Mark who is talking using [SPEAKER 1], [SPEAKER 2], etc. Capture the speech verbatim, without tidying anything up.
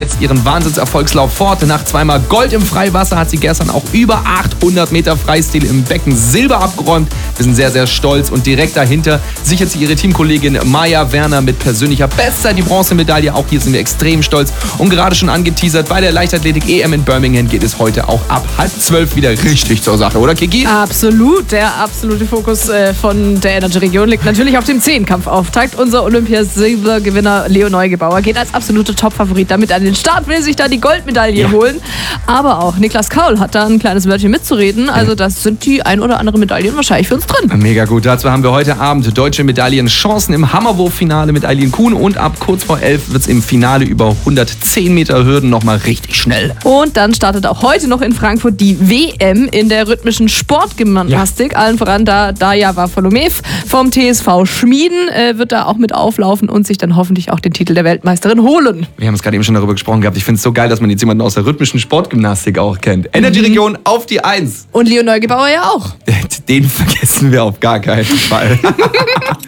[SPEAKER 1] setzt ihren Wahnsinnserfolgslauf fort. Nach zweimal Gold im Freiwasser hat sie gestern auch über achthundert Meter Freistil im Becken Silber abgeräumt. Wir sind sehr, sehr stolz und direkt dahinter sichert sie ihre Teamkollegin Maja Werner mit persönlicher Bestzeit die Bronzemedaille. Auch hier sind wir extrem stolz und gerade schon angeteasert, bei der Leichtathletik-E M in Birmingham geht es heute auch ab halb zwölf wieder richtig zur Sache, oder Kiki?
[SPEAKER 2] Absolut, der absolute Fokus äh, von der Energy-Region liegt natürlich auf dem Zehnkampfauftakt. Unser Olympiasilbergewinner Leo Neugebauer geht als absoluter Top-Favorit damit an den Start, will sich da die Goldmedaille
[SPEAKER 1] Ja.
[SPEAKER 2] holen. Aber auch Niklas Kaul hat da ein kleines Wörtchen mitzureden. Also das sind die ein oder andere Medaillen wahrscheinlich für uns drin.
[SPEAKER 1] Mega gut. Dazu haben wir heute Abend deutsche Medaillenchancen im Hammerwurffinale mit Eileen Kuhn und ab kurz vor elf wird es im Finale über hundertzehn Meter Hürden nochmal richtig schnell.
[SPEAKER 2] Und dann startet auch heute noch in Frankfurt die W M in der rhythmischen Sportgymnastik. Ja. Allen voran da Daja Varfolomev vom T S V Schmieden äh, wird da auch mit auflaufen und sich dann hoffentlich auch den Titel der Weltmeisterin holen.
[SPEAKER 1] Wir haben es gerade eben schon darüber gesprochen gehabt. Ich finde es so geil, dass man jetzt jemanden aus der rhythmischen Sportgymnastik auch kennt. Mhm. Energy-Region auf die Eins.
[SPEAKER 2] Und Leo Neugebauer ja auch.
[SPEAKER 1] Den vergessen wir auf gar keinen Fall.